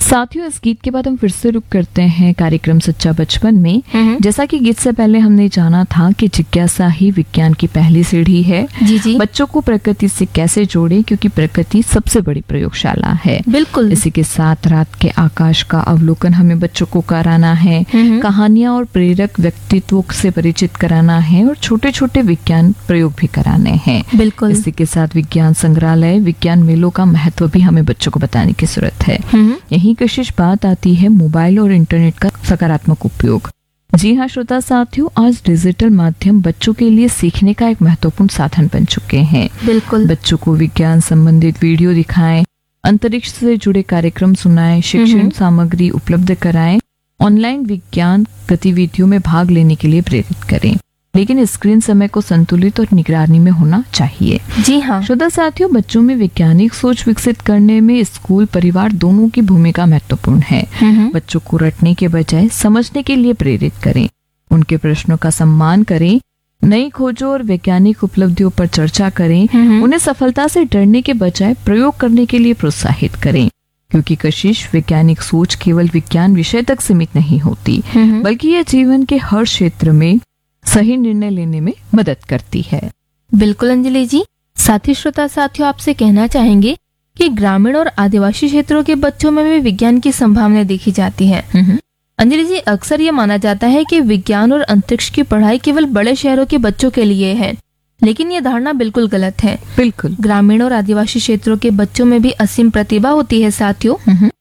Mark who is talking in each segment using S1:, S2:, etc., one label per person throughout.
S1: साथियों, इस गीत के बाद हम फिर से रुक करते हैं कार्यक्रम सच्चा बचपन में। जैसा कि गीत से पहले हमने जाना था कि जिज्ञासा ही विज्ञान की पहली सीढ़ी है।
S2: जी।
S1: बच्चों को प्रकृति से कैसे जोड़ें, क्योंकि प्रकृति सबसे बड़ी प्रयोगशाला है।
S2: बिल्कुल।
S1: इसी के साथ रात के आकाश का अवलोकन हमें बच्चों को कराना है, कहानियां और प्रेरक व्यक्तित्वों से परिचित कराना है और छोटे छोटे विज्ञान प्रयोग भी कराने हैं।
S2: बिल्कुल।
S1: इसी के साथ विज्ञान संग्रहालय, विज्ञान मेलों का महत्व भी हमें बच्चों को बताने की जरूरत है। यही कशिश बात आती है मोबाइल और इंटरनेट का सकारात्मक उपयोग। जी हाँ श्रोता साथियों, आज डिजिटल माध्यम बच्चों के लिए सीखने का एक महत्वपूर्ण साधन बन चुके हैं।
S2: बिल्कुल।
S1: बच्चों को विज्ञान संबंधित वीडियो दिखाएं, अंतरिक्ष से जुड़े कार्यक्रम सुनाएं, शिक्षण सामग्री उपलब्ध कराएं, ऑनलाइन विज्ञान गतिविधियों में भाग लेने के लिए प्रेरित करें, लेकिन स्क्रीन समय को संतुलित और निगरानी में होना चाहिए।
S2: जी हाँ
S1: श्रोता साथियों, बच्चों में वैज्ञानिक सोच विकसित करने में स्कूल परिवार दोनों की भूमिका महत्वपूर्ण है। बच्चों को रटने के बजाय समझने के लिए प्रेरित करें, उनके प्रश्नों का सम्मान करें, नई खोजों और वैज्ञानिक उपलब्धियों पर चर्चा करें, उन्हें सफलता से डरने के बजाय प्रयोग करने के लिए प्रोत्साहित करें, क्योंकि कशिश वैज्ञानिक सोच केवल विज्ञान विषय तक सीमित नहीं होती, बल्कि यह जीवन के हर क्षेत्र में सही निर्णय लेने में मदद करती है।
S2: बिल्कुल अंजलि जी। साथी श्रोता साथियों, आपसे कहना चाहेंगे कि ग्रामीण और आदिवासी क्षेत्रों के बच्चों में भी विज्ञान की संभावनाएं देखी जाती हैं। अंजलि जी, अक्सर ये माना जाता है कि विज्ञान और अंतरिक्ष की पढ़ाई केवल बड़े शहरों के बच्चों के लिए है, लेकिन ये धारणा बिल्कुल गलत है।
S1: बिल्कुल।
S2: ग्रामीण और आदिवासी क्षेत्रों के बच्चों में भी असीम प्रतिभा होती है साथियों।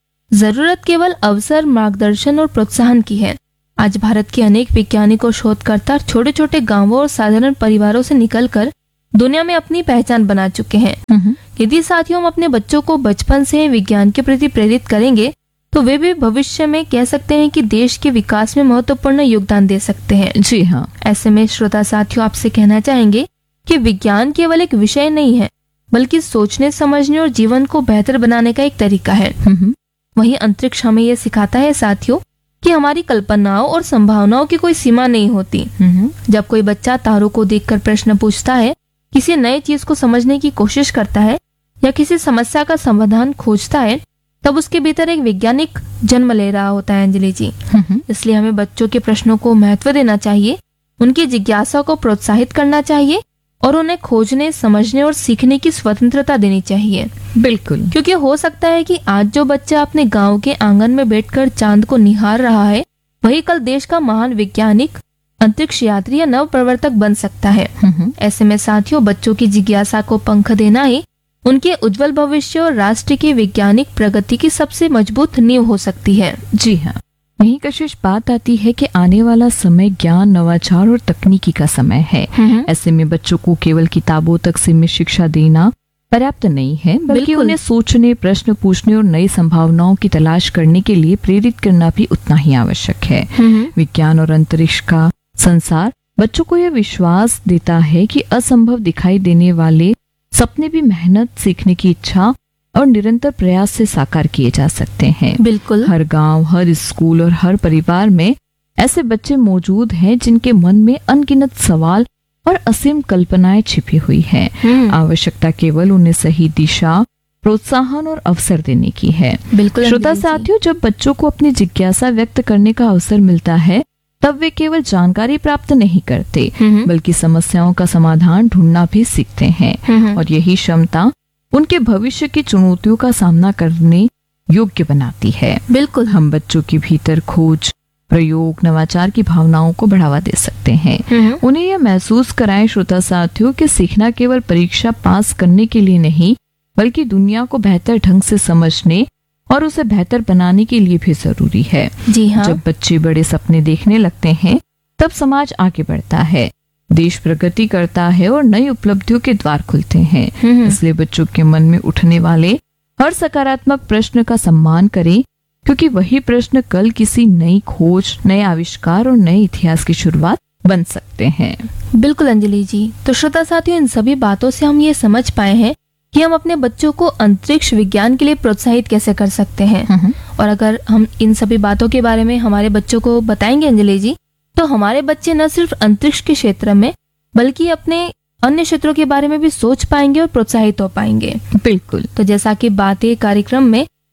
S2: जरूरत केवल अवसर, मार्गदर्शन और प्रोत्साहन की है। आज भारत के अनेक वैज्ञानिक और शोधकर्ता छोटे छोटे गांवों और साधारण परिवारों से निकलकर दुनिया में अपनी पहचान बना चुके हैं। यदि साथियों हम अपने बच्चों को बचपन से विज्ञान के प्रति प्रेरित करेंगे तो वे भी भविष्य में कह सकते हैं कि देश के विकास में महत्वपूर्ण योगदान दे सकते हैं।
S1: जी हाँ।
S2: ऐसे में श्रोता साथियों, आपसे कहना चाहेंगे कि विज्ञान केवल एक विषय नहीं है, बल्कि सोचने, समझने और जीवन को बेहतर बनाने का एक तरीका है। वहीं अंतरिक्ष हमें यह सिखाता है साथियों कि हमारी कल्पनाओं और संभावनाओं की कोई सीमा नहीं होती। जब कोई बच्चा तारों को देखकर प्रश्न पूछता है, किसी नई चीज को समझने की कोशिश करता है या किसी समस्या का समाधान खोजता है, तब उसके भीतर एक वैज्ञानिक जन्म ले रहा होता है अंजलि जी। इसलिए हमें बच्चों के प्रश्नों को महत्व देना चाहिए, उनकी जिज्ञासा को प्रोत्साहित करना चाहिए और उन्हें खोजने, समझने और सीखने की स्वतंत्रता देनी चाहिए।
S1: बिल्कुल।
S2: क्योंकि हो सकता है कि आज जो बच्चा अपने गांव के आंगन में बैठकर चांद को निहार रहा है, वही कल देश का महान वैज्ञानिक, अंतरिक्ष यात्री या नव प्रवर्तक बन सकता है। ऐसे में साथियों, बच्चों की जिज्ञासा को पंख देना ही उनके उज्जवल भविष्य और राष्ट्र की वैज्ञानिक प्रगति की सबसे मजबूत नींव हो सकती है।
S1: जी हाँ। यही कशिश बात आती है कि आने वाला समय ज्ञान, नवाचार और तकनीकी का समय है। ऐसे में बच्चों को केवल किताबों तक सीमित शिक्षा देना पर्याप्त नहीं है, बल्कि उन्हें सोचने, प्रश्न पूछने और नई संभावनाओं की तलाश करने के लिए प्रेरित करना भी उतना ही आवश्यक है। विज्ञान और अंतरिक्ष का संसार बच्चों को यह विश्वास देता है कि असंभव दिखाई देने वाले सपने भी मेहनत, सीखने की इच्छा और निरंतर प्रयास से साकार किए जा सकते हैं।
S2: बिल्कुल।
S1: हर गांव, हर स्कूल और हर परिवार में ऐसे बच्चे मौजूद हैं जिनके मन में अनगिनत सवाल और असीम कल्पनाएं छिपी हुई हैं। आवश्यकता केवल उन्हें सही दिशा, प्रोत्साहन और अवसर देने की है।
S2: बिल्कुल।
S1: श्रोता साथियों, जब बच्चों को अपनी जिज्ञासा व्यक्त करने का अवसर मिलता है, तब वे केवल जानकारी प्राप्त नहीं करते, बल्कि समस्याओं का समाधान ढूंढना भी सीखते हैं। और यही क्षमता उनके भविष्य की चुनौतियों का सामना करने योग्य बनाती है।
S2: बिल्कुल।
S1: हम बच्चों के भीतर खोज, प्रयोग, नवाचार की भावनाओं को बढ़ावा दे सकते हैं। उन्हें यह महसूस कराएं श्रोता साथियों कि सीखना केवल परीक्षा पास करने के लिए नहीं, बल्कि दुनिया को बेहतर ढंग से समझने और उसे बेहतर बनाने के लिए भी जरूरी है।
S2: जी हाँ।
S1: जब बच्चे बड़े सपने देखने लगते हैं, तब समाज आगे बढ़ता है, देश प्रगति करता है और नई उपलब्धियों के द्वार खुलते हैं। इसलिए बच्चों के मन में उठने वाले हर सकारात्मक प्रश्न का सम्मान करें, क्योंकि वही प्रश्न कल किसी नई खोज, नए आविष्कार और नए इतिहास की शुरुआत बन सकते हैं।
S2: बिल्कुल अंजलि जी। तो श्रोता साथियों, इन सभी बातों से हम ये समझ पाए हैं कि हम अपने बच्चों को अंतरिक्ष विज्ञान के लिए प्रोत्साहित कैसे कर सकते हैं। और अगर हम इन सभी बातों के बारे में हमारे बच्चों को बताएंगे अंजलि जी, तो हमारे बच्चे न सिर्फ अंतरिक्ष के क्षेत्र में बल्कि अपने अन्य क्षेत्रों के बारे में भी सोच पाएंगे और प्रोत्साहित हो पाएंगे।
S1: बिल्कुल।
S2: तो जैसा कि बातें कार्यक्रम में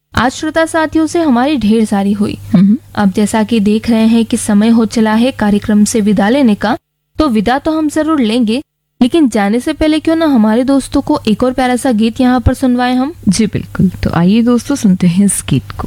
S2: आज श्रोता साथियों से हमारी ढेर सारी हुई। अब जैसा कि देख रहे हैं कि समय हो चला है कार्यक्रम से विदा लेने का, तो विदा तो हम जरूर लेंगे, लेकिन जाने से पहले क्यों ना हमारे दोस्तों को एक और प्यारा सा गीत यहाँ पर सुनवाएं हम।
S1: जी बिल्कुल, तो आइए दोस्तों सुनते हैं इस गीत को।